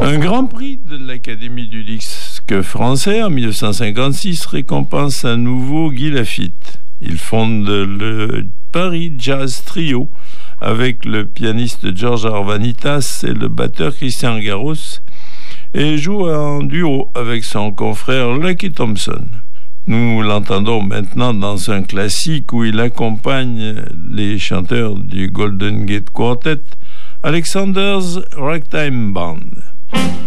Un grand prix de l'Académie du disque français en 1956 récompense à nouveau Guy Laffitte. Il fonde le Paris Jazz Trio avec le pianiste George Arvanitas et le batteur Christian Garros et joue en duo avec son confrère Lucky Thompson. Nous l'entendons maintenant dans un classique où il accompagne les chanteurs du Golden Gate Quartet, Alexander's Ragtime Band.